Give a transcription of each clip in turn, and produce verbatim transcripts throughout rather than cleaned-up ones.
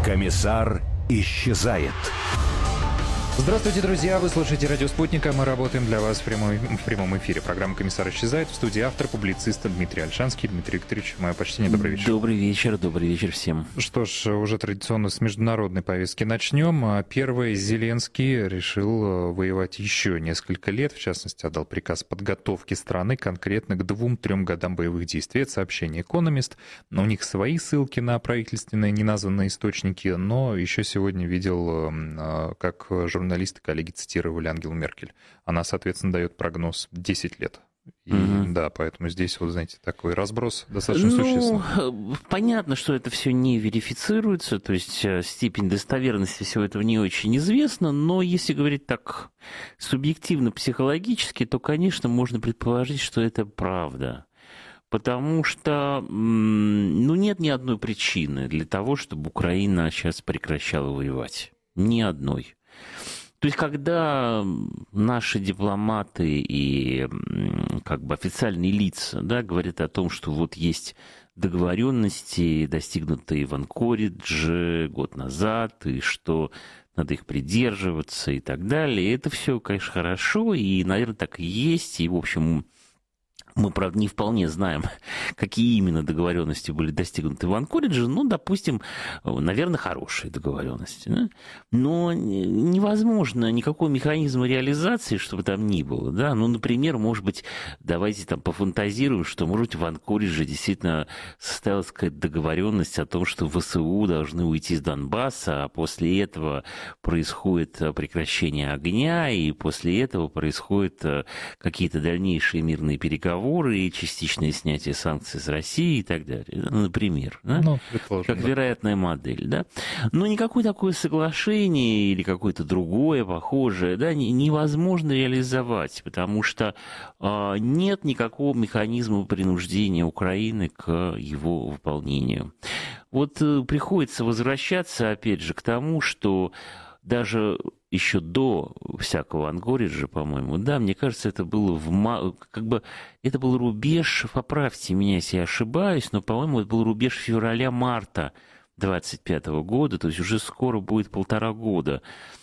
Комиссар исчезает. Здравствуйте, друзья! Вы слушаете «Радио Спутник», а мы работаем для вас в, прямой, в прямом эфире. Программа «Комиссар исчезает». В студии автор, публицист Дмитрий Ольшанский. Дмитрий Викторович, мое почтение, добрый вечер. Добрый вечер, добрый вечер всем. Что ж, уже традиционно с международной повестки начнем. Первый, Зеленский решил воевать еще несколько лет. В частности, отдал приказ подготовки страны конкретно к двум-трем годам боевых действий. Это сообщение «Экономист». У них свои ссылки на правительственные неназванные источники, но еще сегодня видел, как журналист Журналисты, коллеги цитировали Ангелу Меркель. Она, соответственно, дает прогноз десять лет. И, угу. Да, поэтому здесь, вот, знаете, такой разброс достаточно ну, существенный. Понятно, что это все не верифицируется, то есть степень достоверности всего этого не очень известна, но если говорить так субъективно, психологически, то, конечно, можно предположить, что это правда. Потому что ну, нет ни одной причины для того, чтобы Украина сейчас прекращала воевать. Ни одной. То есть, когда наши дипломаты и как бы официальные лица, да, говорят о том, что вот есть договоренности, достигнутые в Анкоридже год назад, и что надо их придерживаться и так далее, это все, конечно, хорошо, и, наверное, так и есть, и, в общем, мы, правда, не вполне знаем, какие именно договоренности были достигнуты в Анкоридже. Ну, допустим, наверное, хорошие договоренности. Да? Но невозможно никакого механизма реализации, чтобы там ни было. Да? Ну, например, может быть, давайте там пофантазируем, что, может быть, в Анкоридже действительно состоялась какая-то договоренность о том, что ВСУ должны уйти из Донбасса, а после этого происходит прекращение огня, и после этого происходят какие-то дальнейшие мирные переговоры, и частичное снятие санкций с России и так далее, например, да? Ну, как да. вероятная модель, да. Но никакое такое соглашение или какое-то другое похожее, да, невозможно реализовать, потому что э, нет никакого механизма принуждения Украины к его выполнению. Вот э, приходится возвращаться, опять же, к тому, что даже еще до всякого Анкориджа, по-моему, да, мне кажется, это было в как бы это был рубеж, поправьте меня, если я ошибаюсь, но, по-моему, это был рубеж февраля-марта двадцать пятого года, то есть уже скоро будет полтора года,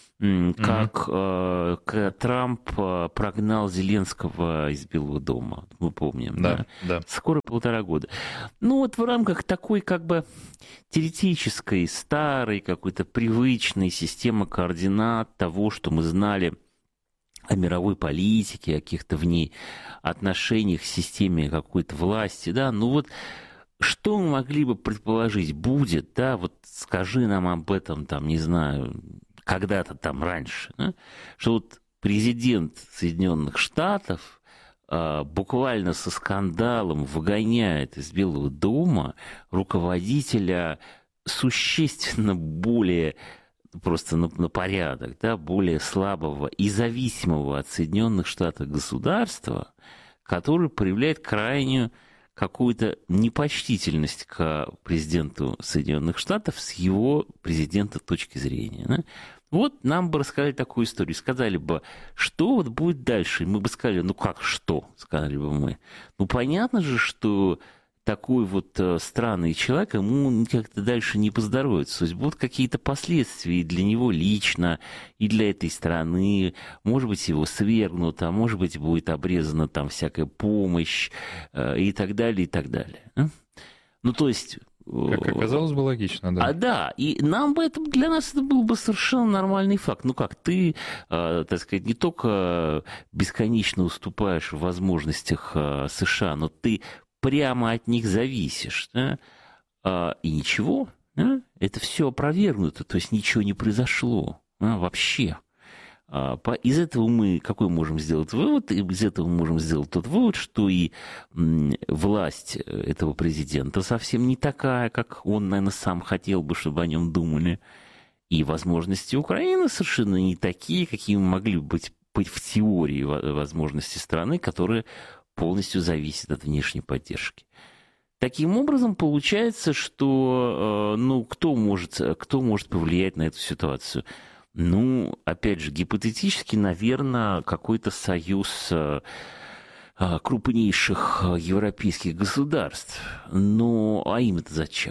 как mm-hmm. э, Трамп прогнал Зеленского из Белого дома, мы помним, да, да? да. Скоро полтора года. Ну вот в рамках такой как бы теоретической, старой, какой-то привычной системы координат того, что мы знали о мировой политике, о каких-то в ней отношениях к системе какой-то власти, да, ну вот что мы могли бы предположить будет, да, вот скажи нам об этом, там, не знаю, когда-то там раньше, да, что вот президент Соединенных Штатов а, буквально со скандалом выгоняет из Белого дома руководителя существенно более, просто на, на порядок, да, более слабого и зависимого от Соединенных Штатов государства, который проявляет крайнюю какую-то непочтительность к президенту Соединенных Штатов с его президента точки зрения. Да? Вот нам бы рассказали такую историю, сказали бы, что вот будет дальше, и мы бы сказали, ну как что, сказали бы мы. Ну понятно же, что такой вот странный человек, ему как-то дальше не поздоровится. То есть будут какие-то последствия и для него лично, и для этой страны. Может быть, его свергнут, а может быть, будет обрезана там всякая помощь и так далее, и так далее. Ну, то есть... Как оказалось бы, логично, да. А да, и нам бы это, для нас это был бы совершенно нормальный факт. Ну как, ты, э, так сказать, не только бесконечно уступаешь в возможностях э, США, но ты прямо от них зависишь, да? а, и ничего, да? Это все опровергнуто, то есть ничего не произошло, да? Вообще. А, по, из этого мы какой можем сделать вывод? Из этого мы можем сделать тот вывод, что и м, власть этого президента совсем не такая, как он, наверное, сам хотел бы, чтобы о нем думали, и возможности Украины совершенно не такие, какими могли быть, быть в теории возможности страны, которые полностью зависит от внешней поддержки. Таким образом, получается, что ну, кто может, кто может повлиять на эту ситуацию? Ну, опять же, гипотетически, наверное, какой-то союз крупнейших европейских государств. Но, а им это зачем?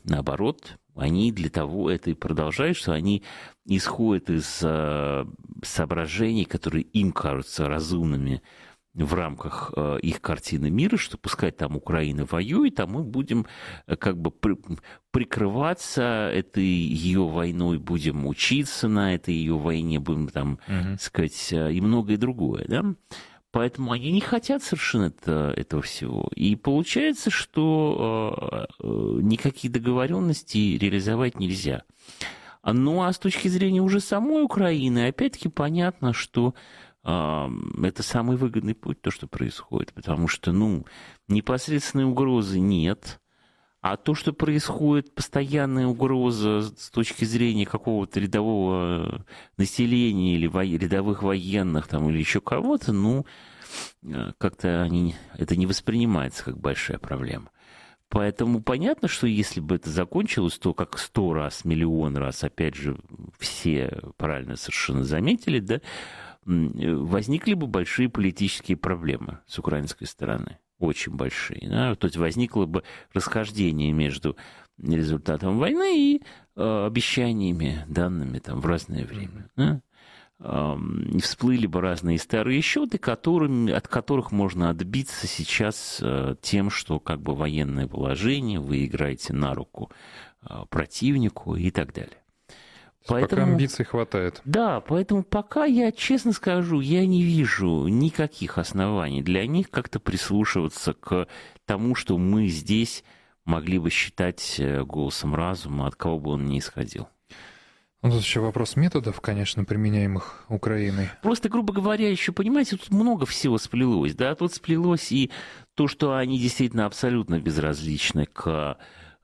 наоборот, они для того это и продолжают, что они исходят из э, соображений, которые им кажутся разумными в рамках э, их картины мира, что пускай там Украина воюет, а мы будем э, как бы при, прикрываться этой ее войной, будем учиться на этой ее войне, будем там, uh-huh. сказать, и многое другое, да? Поэтому они не хотят совершенно это, этого всего. И получается, что э, никакие договоренности реализовать нельзя. Ну, а с точки зрения уже самой Украины, опять-таки понятно, что э, это самый выгодный путь, то, что происходит. Потому что, ну, непосредственной угрозы нет. А то, что происходит, постоянная угроза с точки зрения какого-то рядового населения или во... рядовых военных там, или еще кого-то, ну, как-то они... это не воспринимается как большая проблема. Поэтому понятно, что если бы это закончилось, то как сто раз, миллион раз, опять же, все правильно совершенно заметили, да, возникли бы большие политические проблемы с украинской стороны. Очень большие. Да? То есть возникло бы расхождение между результатом войны и э, обещаниями, данными там, в разное время. Да? Э, всплыли бы разные старые счеты, которыми, от которых можно отбиться сейчас э, тем, что как бы военное положение, вы играете на руку э, противнику и так далее. Поэтому, пока амбиций хватает. Да, поэтому пока я, честно скажу, я не вижу никаких оснований для них как-то прислушиваться к тому, что мы здесь могли бы считать голосом разума, от кого бы он ни исходил. Ну, тут еще вопрос методов, конечно, применяемых Украиной. Просто, грубо говоря, еще, понимаете, тут много всего сплелось. Да? Тут сплелось и то, что они действительно абсолютно безразличны к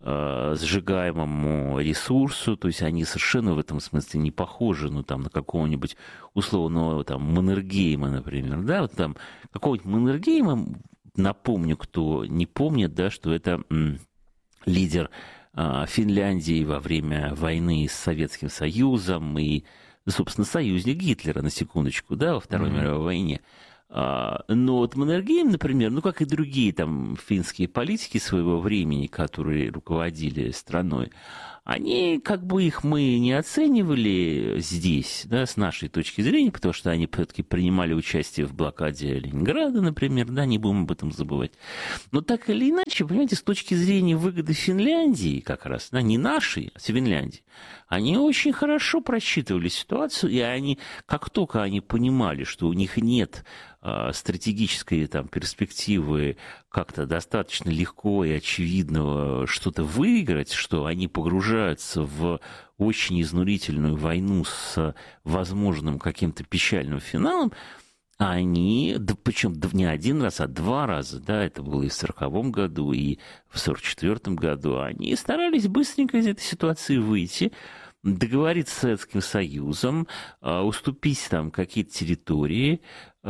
сжигаемому ресурсу, то есть они совершенно в этом смысле не похожи, ну, там, на какого-нибудь условного, там, Маннергейма, например, да, вот там, какого-нибудь Маннергейма, напомню, кто не помнит, да, что это м, лидер а, Финляндии во время войны с Советским Союзом и, собственно, союзник Гитлера, на секундочку, да, во Второй mm-hmm. мировой войне. Но вот Маннергейм, например, ну, как и другие там финские политики своего времени, которые руководили страной, они, как бы их мы не оценивали здесь, да, с нашей точки зрения, потому что они все-таки принимали участие в блокаде Ленинграда, например, да, не будем об этом забывать. Но так или иначе, понимаете, с точки зрения выгоды Финляндии как раз, да, не нашей, а Финляндии, они очень хорошо просчитывали ситуацию, и они, как только они понимали, что у них нет стратегической там, перспективы как-то достаточно легко и очевидно что-то выиграть, что они погружаются в очень изнурительную войну с возможным каким-то печальным финалом, они, да, причем не один раз, а два раза, да, это было и в сороковом году, и в сорок четвертом году, они старались быстренько из этой ситуации выйти, договориться с Советским Союзом, уступить там какие-то территории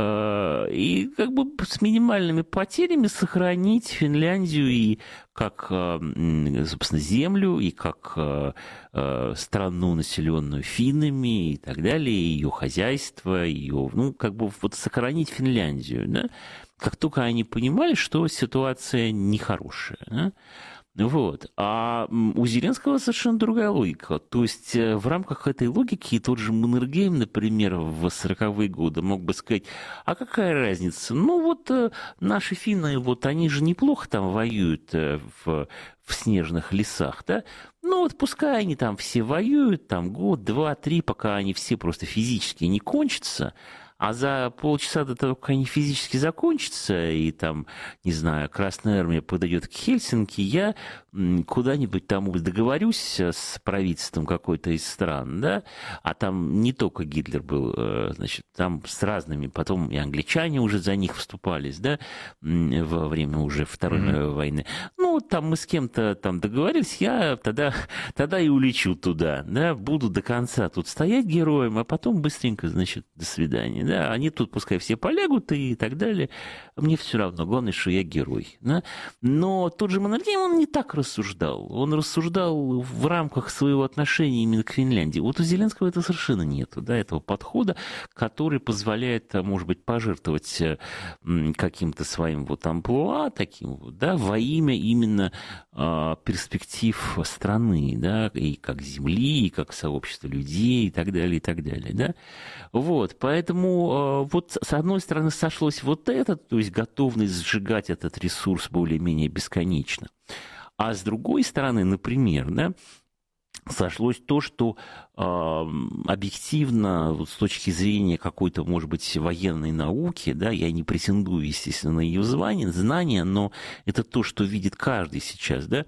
и как бы с минимальными потерями сохранить Финляндию и как, собственно, землю, и как страну, населенную финнами и так далее, ее хозяйство, ее, ну, как бы вот сохранить Финляндию, да? Как только они понимали, что ситуация нехорошая, да? Вот. А у Зеленского совершенно другая логика. То есть в рамках этой логики тот же Маннергейм, например, в сороковые годы мог бы сказать, а какая разница? Ну вот наши финны, вот они же неплохо там воюют в, в снежных лесах, да? Ну вот пускай они там все воюют, там год, два, три, пока они все просто физически не кончатся, а за полчаса до того, как они физически закончатся, и там, не знаю, Красная Армия подойдет к Хельсинки, я куда-нибудь там договорюсь с правительством какой-то из стран, да, а там не только Гитлер был, значит, там с разными, потом и англичане уже за них вступались, да, во время уже Второй мировой mm-hmm. войны. Ну, там мы с кем-то там договорились, я тогда, тогда и улечу туда, да, буду до конца тут стоять героем, а потом быстренько, значит, до свидания. Да, они тут пускай все полягут и так далее. Мне все равно, главное, что я герой. Да? Но тот же Маннергейм, он не так рассуждал. Он рассуждал в рамках своего отношения именно к Финляндии. Вот у Зеленского это совершенно нет, да, этого подхода, который позволяет, может быть, пожертвовать каким-то своим вот амплуа таким вот, да, во имя именно перспектив страны, да, и как земли, и как сообщества людей, и так далее, и так далее, да. Вот, поэтому вот с одной стороны сошлось вот это, то есть готовность сжигать этот ресурс более-менее бесконечно, а с другой стороны, например, да, сошлось то, что э, объективно, вот с точки зрения какой-то, может быть, военной науки, да, я не претендую, естественно, на ее звание, знания, но это то, что видит каждый сейчас, да.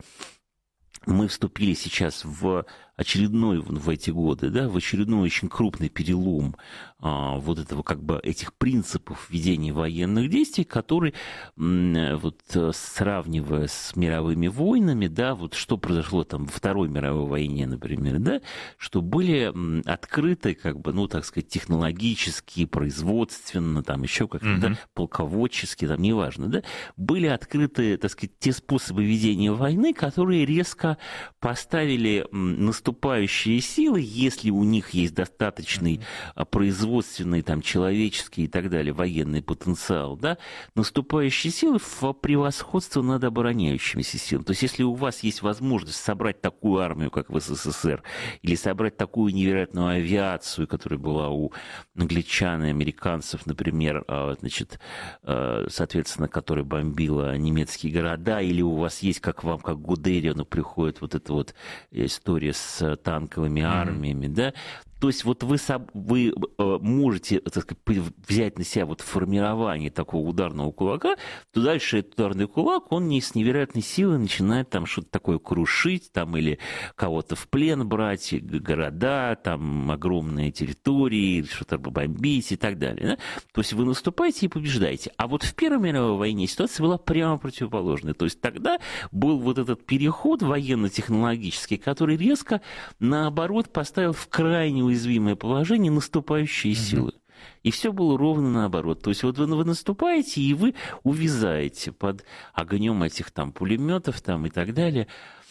Мы вступили сейчас в очередной, в эти годы, да, в очередной очень крупный перелом а, вот этого, как бы, этих принципов ведения военных действий, которые, вот, сравнивая с мировыми войнами, да, вот что произошло там во Второй мировой войне, например, да, что были открыты, как бы, ну, так сказать, технологически, производственно, там еще как-то, mm-hmm. да, полководчески, там, неважно, да, были открыты, так сказать, те способы ведения войны, которые резко поставили наступающие силы, если у них есть достаточный mm-hmm. производственный, там, человеческий и так далее военный потенциал, да, наступающие силы в превосходство над обороняющимися силами. То есть, если у вас есть возможность собрать такую армию, как в СССР, или собрать такую невероятную авиацию, которая была у англичан и американцев, например, значит, соответственно, которая бомбила немецкие города, или у вас есть, как вам, как Гудериану, приходит вот эта вот история с танковыми армиями, mm-hmm. да, то есть вот вы, вы можете, так сказать, взять на себя вот формирование такого ударного кулака, то дальше этот ударный кулак, он не с невероятной силой начинает там что-то такое крушить, там, или кого-то в плен брать, города, там, огромные территории, что-то бомбить и так далее. Да? То есть вы наступаете и побеждаете. А вот в Первой мировой войне ситуация была прямо противоположная. То есть тогда был вот этот переход военно-технологический, который резко, наоборот, поставил в крайне уязвимое положение наступающие mm-hmm. силы. И все было ровно наоборот. То есть вот вы, вы наступаете, и вы увязаете под огнем этих там пулеметов там, и так далее.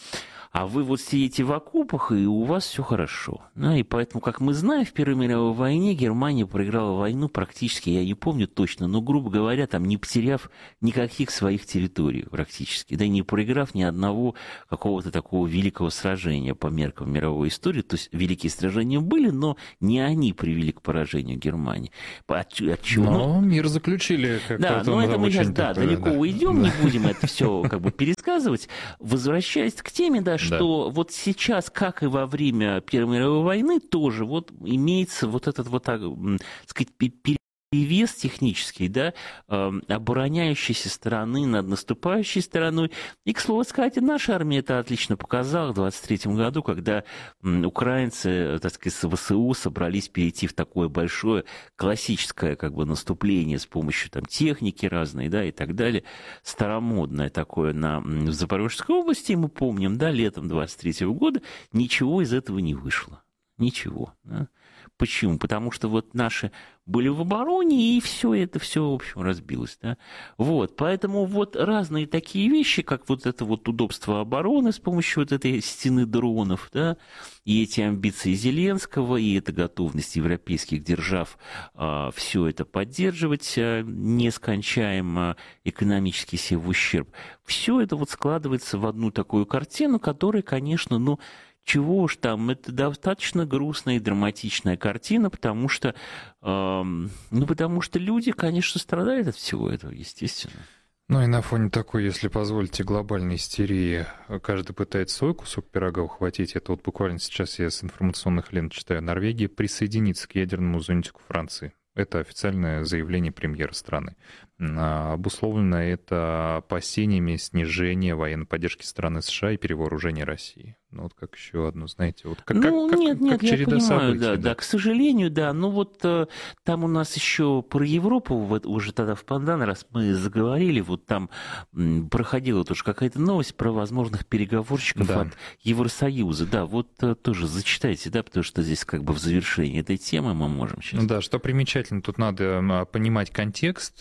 А вы вот сидите в окопах, и у вас все хорошо. Да, и поэтому, как мы знаем, в Первой мировой войне Германия проиграла войну практически, я не помню точно, но, грубо говоря, там не потеряв никаких своих территорий практически, да, не проиграв ни одного какого-то такого великого сражения по меркам мировой истории. То есть великие сражения были, но не они привели к поражению Германии. От, от чего? Но ну, мир заключили. Как да, но это мы сейчас да, далеко да. уйдем, да. не будем это все как бы пересказывать. Возвращаясь к теме, да, что да. вот сейчас, как и во время Первой мировой войны, тоже вот имеется вот этот вот, так сказать, перевес технический, да, обороняющейся стороны над наступающей стороной. И, к слову сказать, наша армия это отлично показала в двадцать третьем году, когда украинцы, так сказать, с ВСУ собрались перейти в такое большое классическое как бы наступление с помощью там техники разной, да, и так далее, старомодное такое на в Запорожской области, мы помним, да, летом двадцать третьего года ничего из этого не вышло. Ничего, да. Почему? Потому что вот наши были в обороне, и все это все, в общем, разбилось. Да? Вот, поэтому вот разные такие вещи, как вот это вот удобство обороны с помощью вот этой стены дронов, да, и эти амбиции Зеленского, и эта готовность европейских держав а, все это поддерживать а, нескончаемо экономически себе в ущерб, все это вот складывается в одну такую картину, которая, конечно, ну, чего уж там, это достаточно грустная и драматичная картина, потому что, э, ну, потому что люди, конечно, страдают от всего этого, естественно. Ну и на фоне такой, если позволите, глобальной истерии, каждый пытается свой кусок пирога ухватить. Это вот буквально сейчас я с информационных лент читаю. Норвегия присоединится к ядерному зонтику Франции. Это официальное заявление премьера страны. Обусловлено это опасениями снижения военной поддержки страны США и перевооружения России. Ну вот как еще одно, знаете, вот как, ну, как, нет, как, нет, как череда я понимаю, событий. Да, да. да, к сожалению, да. Ну вот э, там у нас еще про Европу, вот уже тогда в Пандан, раз мы заговорили, вот там м, проходила тоже какая-то новость про возможных переговорщиков да. от Евросоюза. Да, вот э, тоже зачитайте, да, потому что здесь как бы в завершении этой темы мы можем сейчас. Да, что примечательно, тут надо понимать контекст. Политика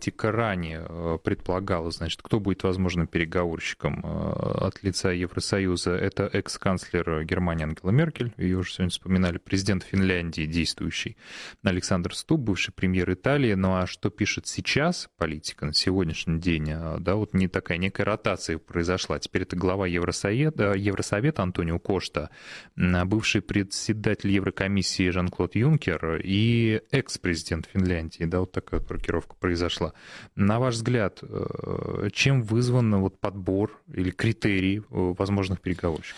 политика ранее предполагала, значит, кто будет возможным переговорщиком от лица Евросоюза. Это экс-канцлер Германии Ангела Меркель, ее уже сегодня вспоминали, президент Финляндии действующий Александр Стуб, бывший премьер Италии. Ну а что пишет сейчас политика на сегодняшний день? Да, вот не такая некая ротация произошла. Теперь это глава Евросовета, Евросовета Антонио Кошта, бывший председатель Еврокомиссии Жан-Клод Юнкер и экс-президент Финляндии. Да, вот такая рокировка произошла. На ваш взгляд, чем вызван вот подбор или критерий возможных переговорщиков?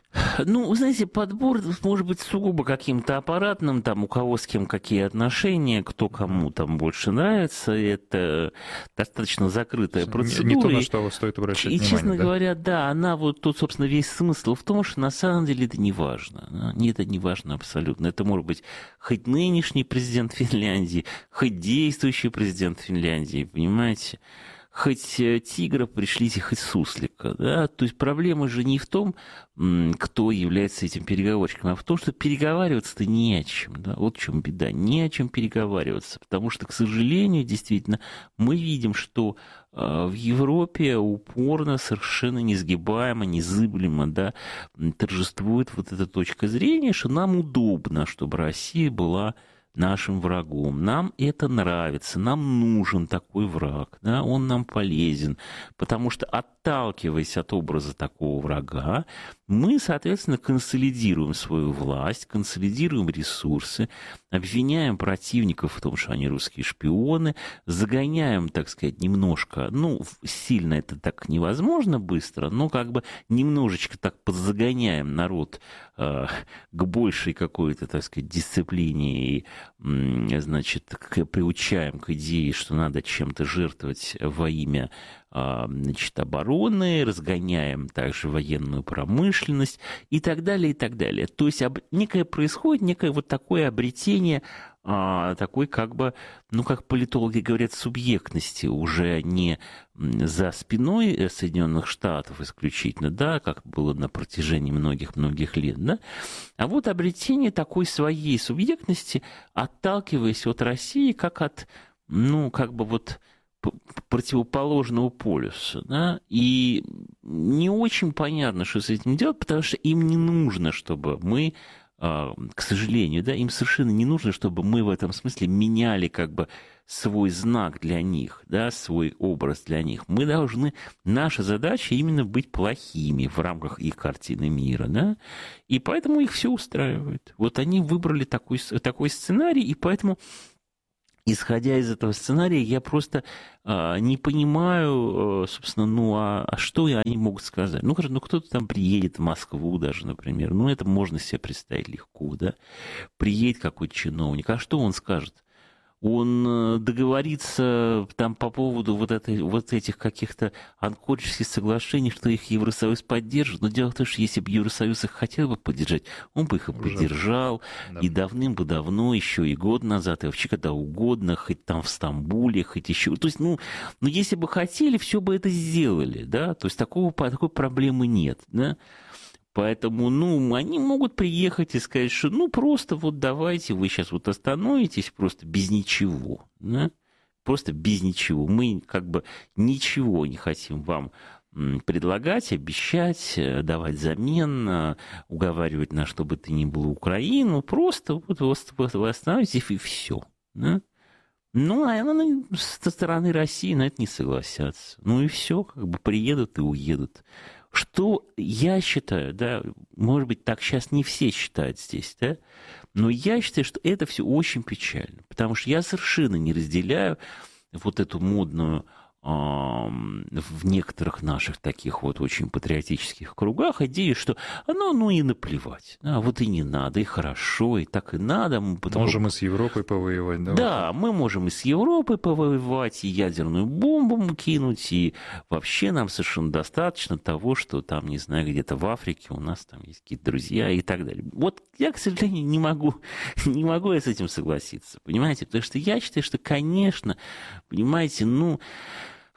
Ну, вы знаете, подбор может быть сугубо каким-то аппаратным, там у кого с кем какие отношения, кто кому там больше нравится, это достаточно закрытая процедура. Не, не то, на что стоит обращать и, внимание. И, честно да? говоря, да, она вот тут, собственно, весь смысл в том, что на самом деле это не важно. Это не важно абсолютно. Это может быть хоть нынешний президент Финляндии, хоть действующий президент Финляндии, понимаете? Хоть тигра пришлите, хоть суслика. Да? То есть проблема же не в том, кто является этим переговорщиком, а в том, что переговариваться-то не о чем. Да? Вот в чем беда. Не о чем переговариваться. Потому что, к сожалению, действительно, мы видим, что в Европе упорно, совершенно несгибаемо, незыблемо, да, торжествует вот эта точка зрения, что нам удобно, чтобы Россия была нашим врагом. Нам это нравится, нам нужен такой враг, да, он нам полезен, потому что, отталкиваясь от образа такого врага, мы, соответственно, консолидируем свою власть, консолидируем ресурсы, обвиняем противников в том, что они русские шпионы, загоняем, так сказать, немножко, ну, сильно это так невозможно быстро, но как бы немножечко так подзагоняем народ э, к большей какой-то, так сказать, дисциплине и, э, значит, к, приучаем к идее, что надо чем-то жертвовать во имя значит, обороны, разгоняем также военную промышленность и так далее, и так далее. То есть некое происходит, некое вот такое обретение такой как бы, ну, как политологи говорят, субъектности, уже не за спиной Соединенных Штатов исключительно, да, как было на протяжении многих-многих лет, да, а вот обретение такой своей субъектности, отталкиваясь от России как от, ну, как бы вот противоположного полюса, да, и не очень понятно, что с этим делать, потому что им не нужно, чтобы мы, к сожалению, да, им совершенно не нужно, чтобы мы в этом смысле меняли как бы свой знак для них, да, свой образ для них. Мы должны, наша задача именно быть плохими в рамках их картины мира, да, и поэтому их все устраивает. Вот они выбрали такой, такой сценарий, и поэтому, исходя из этого сценария, я просто а, не понимаю, собственно, ну, а, а что они могут сказать? Ну, ну, кто-то там приедет в Москву даже, например, ну, это можно себе представить легко, да, приедет какой-то чиновник, а что он скажет? Он договорится там по поводу вот, этой, вот этих каких-то анкорических соглашений, что их Евросоюз поддержит. Но дело в том, что если бы Евросоюз их хотел бы поддержать, он бы их и поддержал. Да. И давным бы давно, еще и год назад, и вообще когда угодно, хоть там в Стамбуле, хоть еще. То есть, ну, ну если бы хотели, все бы это сделали, да. То есть такого, такой проблемы нет, да. Поэтому, ну, они могут приехать и сказать, что, ну, просто вот давайте, вы сейчас вот остановитесь просто без ничего, да? Просто без ничего. Мы как бы ничего не хотим вам предлагать, обещать, давать взамен, уговаривать на что бы то ни было Украину. Просто вот вы остановитесь и все, да? Ну, а со стороны России на это не согласятся. Ну и все, как бы приедут и уедут. Что я считаю, да, может быть, так сейчас не все считают здесь, да, но я считаю, что это все очень печально, потому что я совершенно не разделяю вот эту модную в некоторых наших таких вот очень патриотических кругах идею, что ну, ну и наплевать, а вот и не надо, и хорошо, и так и надо. Мы потом... Можем и с Европой повоевать, да? Да, мы можем и с Европой повоевать, и ядерную бомбу кинуть, и вообще нам совершенно достаточно того, что там, не знаю, где-то в Африке у нас там есть какие-то друзья и так далее. Вот я, к сожалению, не могу, не могу я с этим согласиться, понимаете, потому что я считаю, что, конечно, понимаете, ну...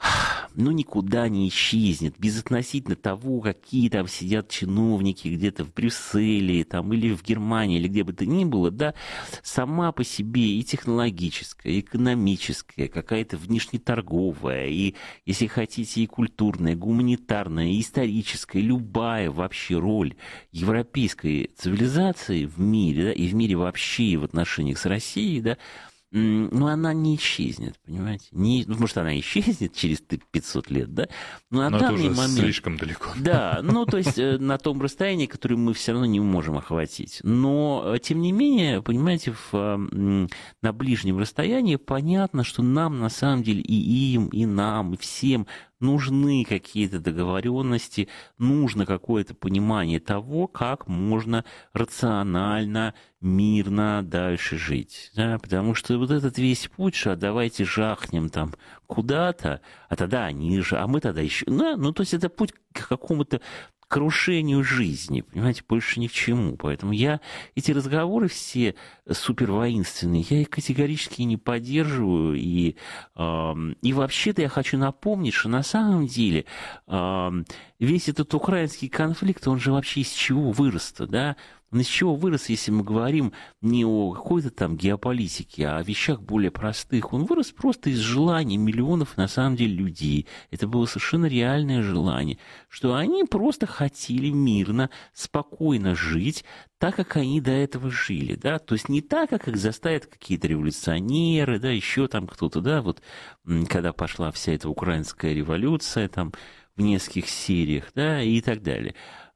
ну, никуда не исчезнет, безотносительно того, какие там сидят чиновники где-то в Брюсселе там, или в Германии, или где бы то ни было, да, сама по себе и технологическая, и экономическая, какая-то внешнеторговая, и, если хотите, и культурная, гуманитарная, и историческая, любая вообще роль европейской цивилизации в мире, да, и в мире вообще и в отношениях с Россией, да, но она не исчезнет, понимаете? Не, ну, может, она исчезнет через пятьсот лет, да? Но на Но данный это уже момент... слишком далеко. Да, ну, то есть на том расстоянии, которое мы все равно не можем охватить. Но, тем не менее, понимаете, в, на ближнем расстоянии понятно, что нам, на самом деле, и им, и нам, и всем нужны какие-то договоренности, нужно какое-то понимание того, как можно рационально, мирно дальше жить. Да? Потому что вот этот весь путь, что давайте жахнем там куда-то, а тогда они же, а мы тогда еще... Ну, ну то есть это путь к какому-то крушению жизни, понимаете, больше ни к чему. Поэтому я эти разговоры все супервоинственные, я их категорически не поддерживаю. И, э, и вообще-то я хочу напомнить, что на самом деле э, весь этот украинский конфликт, он же вообще из чего вырос-то, да? Он из чего вырос, если мы говорим не о какой-то там геополитике, а о вещах более простых? Он вырос просто из желания миллионов, на самом деле, людей. Это было совершенно реальное желание, что они просто хотели мирно, спокойно жить, так, как они до этого жили, да, то есть не так, как их заставят какие-то революционеры, да, еще там кто-то, да, вот, когда пошла вся эта украинская революция, там, в нескольких сериях, да, и так далее.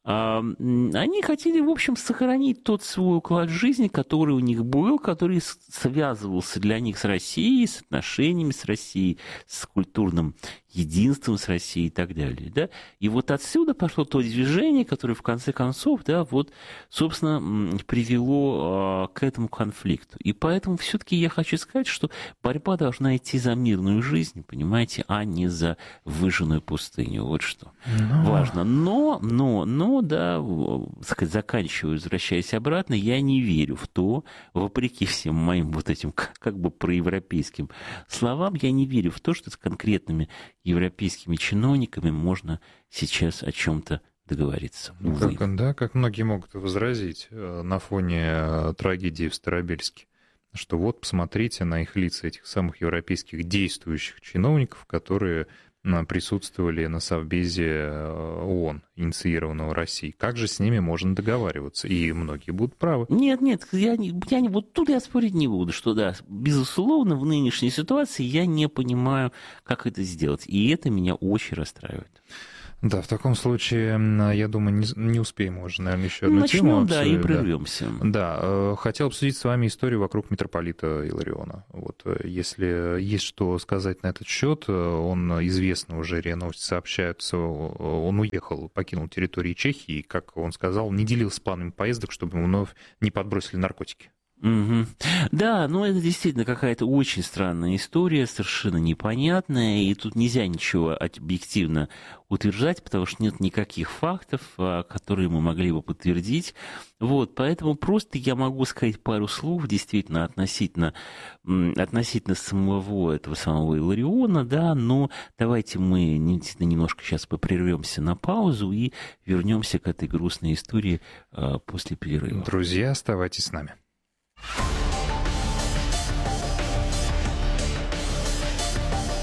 Они хотели, в общем, сохранить тот свой уклад жизни, который у них был, который связывался для них с Россией, с отношениями с Россией, с культурным единством с Россией и так далее. Да? И вот отсюда пошло то движение, которое в конце концов, да, вот, собственно, привело к этому конфликту. И поэтому все-таки я хочу сказать, что борьба должна идти за мирную жизнь, понимаете, а не за выжженную пустыню. Вот что но... важно. Но, но, но, да, сказать, заканчивая, возвращаясь обратно, я не верю в то, вопреки всем моим вот этим как бы проевропейским словам, я не верю в то, что с конкретными европейскими чиновниками можно сейчас о чем-то договориться. Увы. Как, да, как многие могут возразить на фоне трагедии в Старобельске, что вот посмотрите на их лица, этих самых европейских действующих чиновников, которые присутствовали на Совбезе ООН, инициированного Россией. Как же с ними можно договариваться? И многие будут правы. Нет, нет, я не, я не, вот тут я спорить не буду, что да, безусловно, в нынешней ситуации я не понимаю, как это сделать. И это меня очень расстраивает. Да, в таком случае, я думаю, не, не успеем уже, наверное, еще одну Начнем, тему. да, и прервемся. Да, да, хотел обсудить с вами историю вокруг митрополита Илариона. Вот, если есть что сказать на этот счет, он известно уже, РИА Новости сообщаются, он уехал, покинул территорию Чехии, как он сказал, не делился планами поездок, чтобы ему вновь не подбросили наркотики. Угу. Да, ну это действительно какая-то очень странная история, совершенно непонятная, и тут нельзя ничего объективно утверждать, потому что нет никаких фактов, которые мы могли бы подтвердить. Вот, поэтому просто я могу сказать пару слов действительно относительно, относительно самого этого самого Илариона, да, но давайте мы немножко сейчас попрервемся на паузу и вернемся к этой грустной истории после перерыва. Друзья, оставайтесь с нами.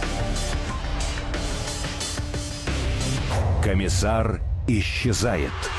Комиссар исчезает.